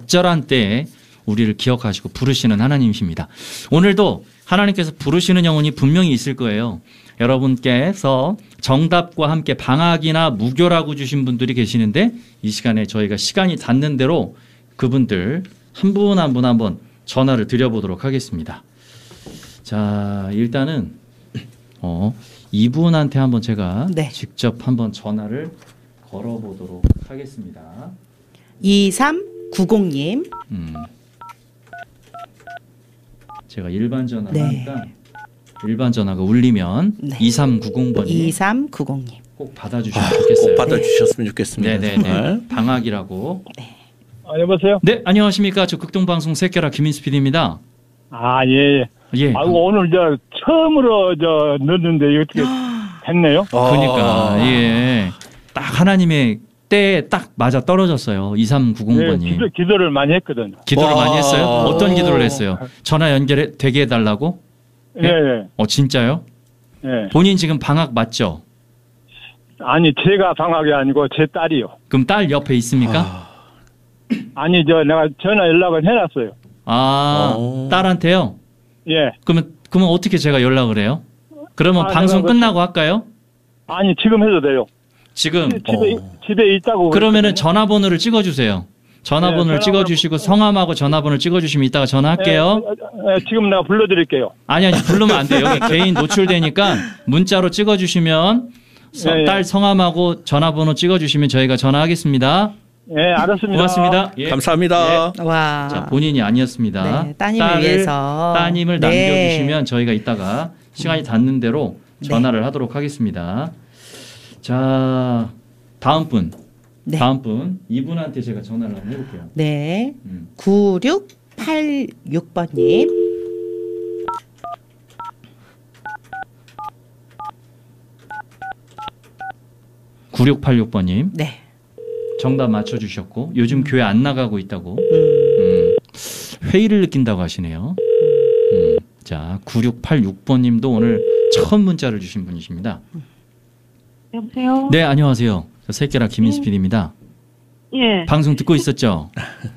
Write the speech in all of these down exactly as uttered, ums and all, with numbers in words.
적절한 때에 우리를 기억하시고 부르시는 하나님이십니다. 오늘도 하나님께서 부르시는 영혼이 분명히 있을 거예요. 여러분께서 정답과 함께 방학이나 무교라고 주신 분들이 계시는데 이 시간에 저희가 시간이 닿는 대로 그분들 한 분 한 분 한번 전화를 드려보도록 하겠습니다. 자, 일단은 어, 이분한테 한번 제가 네. 직접 한번 전화를 걸어보도록 하겠습니다. 이삼구공님. 음. 제가 일반 전화를 네. 하니까 일반 전화가 울리면 네. 이삼구공번님 이삼구공님 꼭 받아주시면 아, 좋겠어요. 꼭 받아주셨으면 좋겠습니다. 네네네. 방학이라고. 네. 아, 여보세요? 네, 안녕하십니까. 저 극동방송 새끼라 김인수 피디입니다. 아, 예. 예. 아, 오늘 저 처음으로 저 넣었는데 어떻게 됐네요? 그러니까 아. 예. 딱 하나님의 때에 딱 맞아 떨어졌어요. 이삼구공번님. 예, 기도, 기도를 많이 했거든요. 기도를 와. 많이 했어요? 어떤 기도를 했어요? 전화 연결해 되게 해달라고? 예, 예. 어, 진짜요? 예. 본인 지금 방학 맞죠? 아니, 제가 방학이 아니고 제 딸이요. 그럼 딸 옆에 있습니까? 아. 아니, 저 내가 전화 연락을 해놨어요. 아, 오. 딸한테요? 예. 그러면 그러면 어떻게 제가 연락을 해요? 그러면 아, 방송 내가 끝나고 할까요? 아니, 지금 해도 돼요. 지금 집에, 어. 집에 있다고. 그러면은 그랬거든요. 전화번호를 찍어주세요. 전화번호를 네, 찍어주시고 성함하고 전화번호를 찍어주시면 이따가 전화할게요. 예, 예, 지금 내가 불러드릴게요. 아니 아니 부르면 안 돼요. 여기 개인 노출되니까 문자로 찍어주시면 서- 예, 예. 딸 성함하고 전화번호 찍어주시면 저희가 전화하겠습니다. 예, 알았습니다. 고맙습니다. 예. 감사합니다. 와. 자, 본인이 아니었습니다. 네, 따님을 딸을, 위해서. 따님을 네. 남겨주시면 저희가 이따가 시간이 닿는 대로 전화를 네. 하도록 하겠습니다. 자, 다음 분. 네. 다음 분. 이분한테 제가 전화를 한번 해볼게요. 네. 음. 구육팔육번님. 구육팔육번님. 네. 정답 맞춰주셨고 요즘 교회 안 나가고 있다고 음. 음, 회의를 느낀다고 하시네요. 음, 자, 구육팔육번님도 오늘 처음 문자를 주신 분이십니다. 여보세요? 네, 안녕하세요. 저 새끼라 김인수 피디입니다. 예. 방송 듣고 있었죠?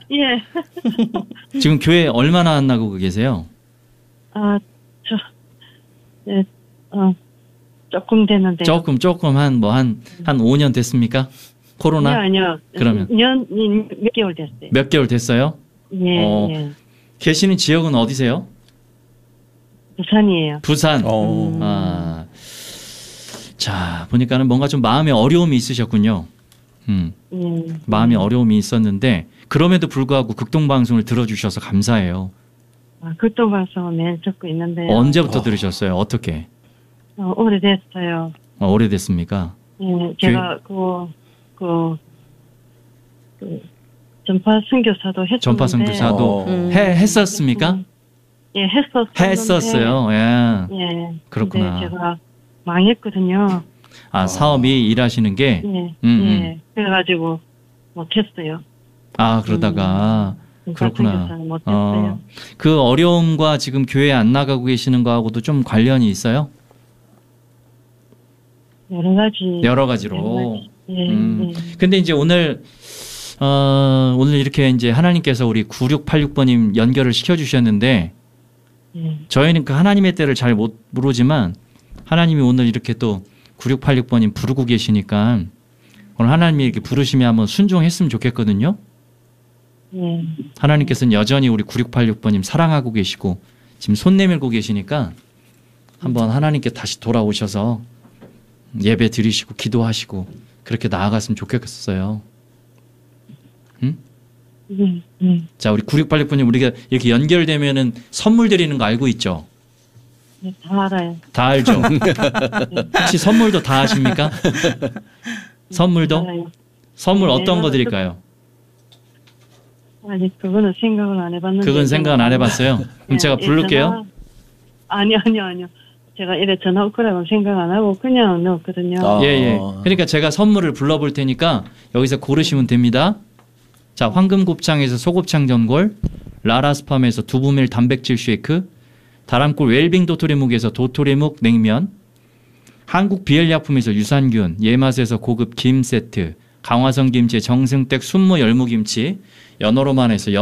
예. 지금 교회 얼마나 안 나가고 계세요? 아, 저, 네, 어, 조금 됐는데. 조금 조금 한 뭐 한 한 오 년 됐습니까? 코로나? 아니요, 아니요. 그러면? 년, 몇 개월 됐어요. 몇 개월 됐어요? 예, 어. 예. 계시는 지역은 어디세요? 부산이에요. 부산. 어. 아, 자, 보니까는 뭔가 좀 마음에 어려움이 있으셨군요. 음, 예. 마음에 어려움이 있었는데 그럼에도 불구하고 극동방송을 들어주셔서 감사해요. 아, 그쪽 방송은 매일 듣고 있는데. 언제부터 어. 들으셨어요? 어떻게? 어, 오래됐어요. 어, 오래됐습니까? 예, 제가 그, 그, 그, 전파 선교사도 했었는데. 전파 선교사도 어. 음. 해, 했었습니까? 예, 했었어요. 했었어요. 예. 예. 그렇구나. 근데 제가 망했거든요. 아, 사업이 일하시는 게? 예, 음, 예. 음. 그래가지고 못했어요. 아, 그러다가. 그렇구나. 선교사는 못했어요. 어, 그 어려움과 지금 교회 안 나가고 계시는 거하고도 좀 관련이 있어요? 여러 가지. 여러 가지로. 여러 가지. 예, 음. 예. 근데 이제 오늘 어, 오늘 이렇게 이제 하나님께서 우리 구육팔육번님 연결을 시켜주셨는데 예. 저희는 그 하나님의 때를 잘 못 모르지만 하나님이 오늘 이렇게 또 구육팔육번님 부르고 계시니까 오늘 하나님이 이렇게 부르시면 한번 순종했으면 좋겠거든요. 예. 하나님께서는 여전히 우리 구육팔육번님 사랑하고 계시고 지금 손 내밀고 계시니까 한번 하나님께 다시 돌아오셔서 예배 드리시고 기도하시고 그렇게 나아갔으면 좋겠어요. 응? 예. 예. 자, 우리 구육팔육번님 우리가 이렇게 연결되면은 선물 드리는 거 알고 있죠? 예, 다 알아요. 다 알죠? 혹시 선물도 다 아십니까? 선물도? 알아요. 선물 네, 어떤 거 내가 드릴까요? 아니, 그거는 생각은 안 해봤는데. 그건 생각은 안 해봤어요. 그럼 예, 제가 예, 부를게요. 전화- 아니요, 아니요, 아니요. 제가 이래 전화 올 거라고 생각 안 하고 그냥 넣었거든요. 아. 예, 예. 그러니까 제가 선물을 불러볼 테니까 여기서 고르시면 됩니다. 자, 황금곱창에서 소곱창 전골, 라라스팜에서 두부밀 단백질 쉐이크, 다람골 웰빙 도토리묵에서 도토리묵 냉면, 한국 비엘약품에서 유산균, 예맛에서 고급 김 세트, 강화성 김치 정승댁 순무 열무김치, 연어로만에서